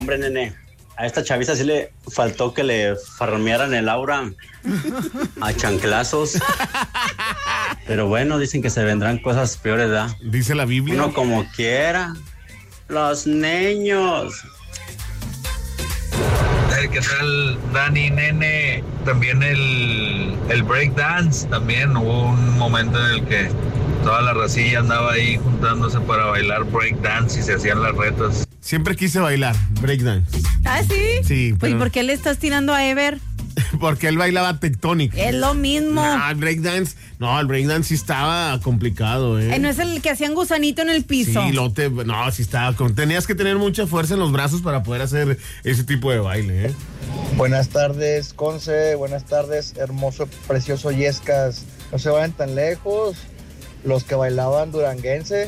Hombre, nene, a esta chaviza sí le faltó que le farmearan el aura a chanclazos. Pero bueno, dicen que se vendrán cosas peores, ¿verdad? Dice la Biblia. Uno como quiera. Los niños. ¿Qué tal, Dani, nene? También el breakdance, también hubo un momento en el que toda la racilla andaba ahí juntándose para bailar breakdance y se hacían las retas. Siempre quise bailar breakdance. ¿Ah, sí? Sí. Pues, pero... ¿y por qué le estás tirando a Ever? Porque él bailaba Tectonic. Es lo mismo. No, el breakdance sí estaba complicado, ¿No es el que hacían gusanito en el piso? Sí, sí estaba. Tenías que tener mucha fuerza en los brazos para poder hacer ese tipo de baile, ¿eh? Buenas tardes, Conce. Buenas tardes, hermoso, precioso Yescas. No se vayan tan lejos. Los que bailaban duranguense.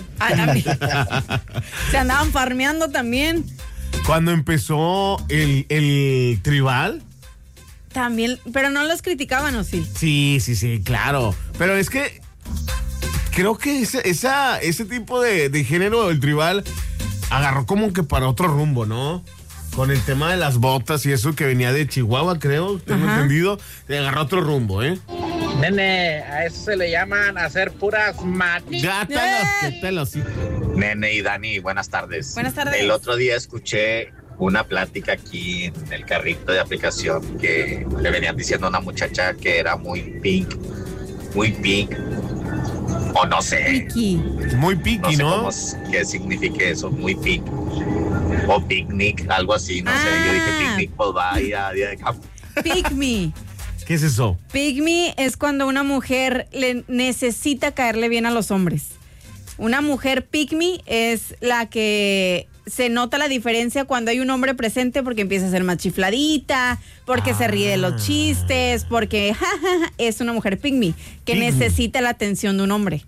Se andaban farmeando también. Cuando empezó el tribal. También, pero no los criticaban, ¿o sí? Sí, claro. Pero es que creo que ese tipo de género, el tribal, agarró como que para otro rumbo, ¿no? Con el tema de las botas y eso que venía de Chihuahua, creo, tengo entendido, agarró otro rumbo, ¿eh? Nene, a eso se le llaman hacer puras manitas. Sí. Nene y Dani, buenas tardes. Buenas tardes. El otro día escuché una plática aquí en el carrito de aplicación que le venían diciendo a una muchacha que era muy pink, o no sé. Piqui. Muy piqui, ¿no? No sé qué significa eso, muy pink. O picnic, algo así, no sé. Yo dije picnic, pues vaya, día de campo. Pick me. ¿Qué es eso? Pick me es cuando una mujer le necesita caerle bien a los hombres. Una mujer pick me es la que se nota la diferencia cuando hay un hombre presente porque empieza a ser más chifladita, porque se ríe de los chistes, porque es una mujer pick me que necesita la atención de un hombre.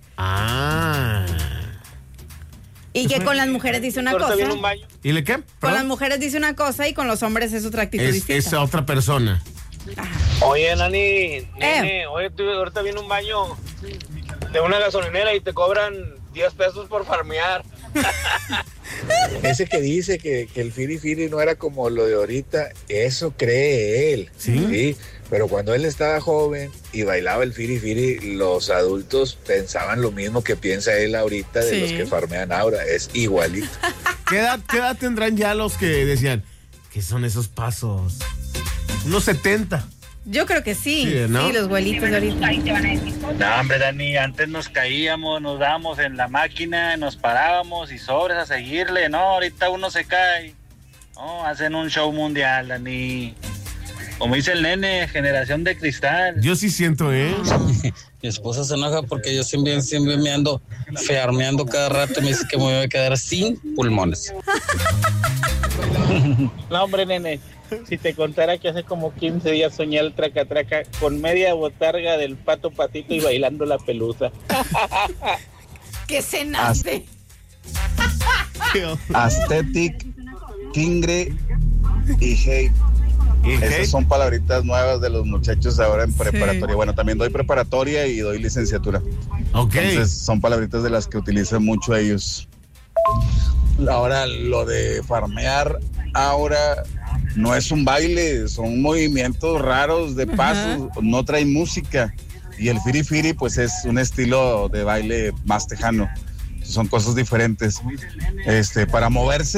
Y que con las mujeres dice una cosa. ¿Y le qué? Con las mujeres dice una cosa y con los hombres es otra actitud distinta. Es otra persona. Oye, Nani, nene, oye, ahorita viene un baño de una gasolinera y te cobran 10 pesos por farmear. Ese que dice que el firi no era como lo de ahorita, eso cree él. ¿Sí? Pero cuando él estaba joven y bailaba el firi, los adultos pensaban lo mismo que piensa él ahorita de los que farmean ahora. Es igualito. ¿Qué edad tendrán ya los que decían, ¿qué son esos pasos? Unos 70. Yo creo que sí, ¿no? Sí, los abuelitos de ahorita. No, hombre, Dani, antes nos caíamos, nos dábamos en la máquina, nos parábamos y sobres a seguirle. No, ahorita uno se cae. No, hacen un show mundial, Dani. Como dice el nene, generación de cristal. Yo sí siento, ¿eh? Mi esposa se enoja porque yo siempre me ando fearmeando cada rato y me dice que me voy a quedar sin pulmones. No, hombre, nene, si te contara que hace como 15 días soñé el traca-traca con media botarga del Pato Patito y bailando la pelusa. ¿Qué cenaste? Aesthetic, Tingre y Hate. Esas son palabritas nuevas de los muchachos ahora en preparatoria. Bueno, también doy preparatoria y doy licenciatura. Ok. Entonces son palabritas de las que utilizan mucho ellos. Ahora, lo de farmear ahora no es un baile, son movimientos raros de pasos, no traen música. Y el firi pues es un estilo de baile más tejano. Son cosas diferentes. Para moverse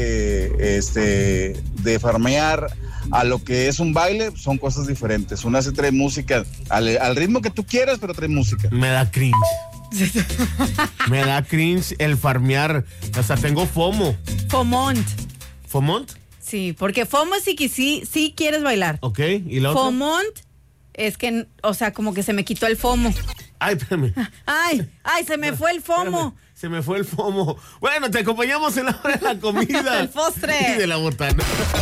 de farmear a lo que es un baile, son cosas diferentes. Una se trae música al ritmo que tú quieras, pero trae música. Me da cringe. Me da cringe el farmear. O sea, tengo FOMO. Fomont. ¿Fomont? Sí, porque FOMO sí que sí quieres bailar. Ok, ¿y la otra? Fomont es que, o sea, como que se me quitó el FOMO. Ay, espérame. Ay, se me fue el FOMO. Espérame. Se me fue el FOMO. Bueno, te acompañamos en la hora de la comida. El postre. Y de la botana.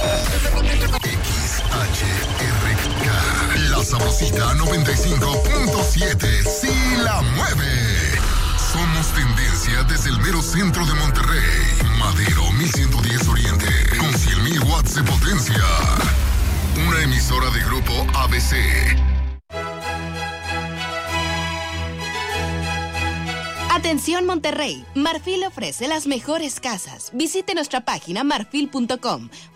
XHRK, La Sabrosita 95.7, sí la mueve. Somos tendencia desde el mero centro de Monterrey. Madero 1110 Oriente, con 100,000 watts de potencia. Una emisora de Grupo ABC. Atención Monterrey, Marfil ofrece las mejores casas. Visite nuestra página marfil.com.